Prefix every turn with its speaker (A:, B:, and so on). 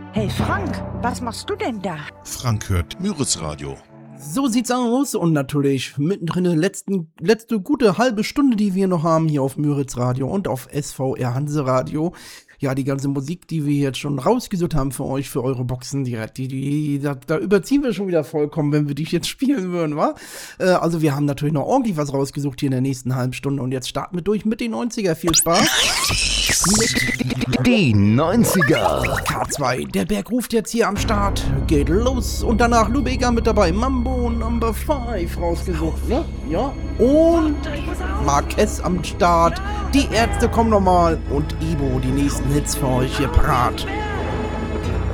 A: Hey Frank, was machst du denn da?
B: Frank hört Müritz Radio.
C: So sieht's aus und natürlich mittendrin letzte gute halbe Stunde, die wir noch haben hier auf Müritz Radio und auf SVR Hanse Radio. Ja, die ganze Musik, die wir jetzt schon rausgesucht haben für euch, für eure Boxen, da überziehen wir schon wieder vollkommen, wenn wir die jetzt spielen würden, wa? Also wir haben natürlich noch ordentlich was rausgesucht hier in der nächsten halben Stunde und jetzt starten wir durch mit den 90er. Viel Spaß.
D: Die 90er.
C: K2, der Berg ruft jetzt hier am Start. Geht los. Und danach Lubega mit dabei. Mambo Number 5 rausgesucht, ne? Ja. Und Marquez am Start. Die Ärzte kommen nochmal. Und Ibo, die nächsten Hits für euch hier parat.